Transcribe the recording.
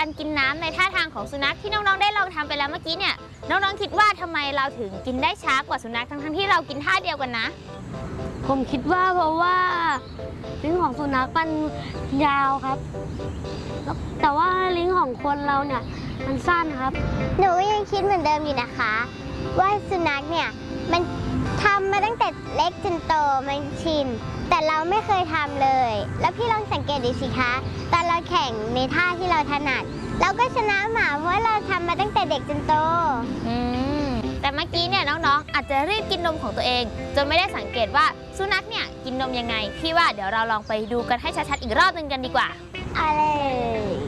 การกินน้ำในท่าทางของสุนัขที่น้องๆได้ลองทำไปแล้วเมื่อกี้เนี่ยน้องๆคิดว่าทำไมเราถึงกินได้ช้ากว่าสุนัขทั้งที่เรากินท่าเดียวกันนะผมคิดว่าเพราะว่าลิ้นของสุนัขมันยาวครับแต่ว่าลิ้นของคนเราเนี่ยมันสั้นครับหนูก็ยังคิดเหมือนเดิมอยู่นะคะว่าสุนัขเนี่ยมันทำมาตั้งแต่เล็กจนโตมันชินแต่เราไม่เคยทำเลยแล้วพี่ลองสังเกตดูสิคะตอนเราแข่งในท่าที่เราถนัดเราก็ชนะหมาเพราะเราทำมาตั้งแต่เด็กจนโตแต่เมื่อกี้เนี่ยน้องๆอาจจะรีบกินนมของตัวเองจนไม่ได้สังเกตว่าสุนัขเนี่ยกินนมยังไงพี่ว่าเดี๋ยวเราลองไปดูกันให้ชัดๆอีกรอบนึงกันดีกว่าเอาเลย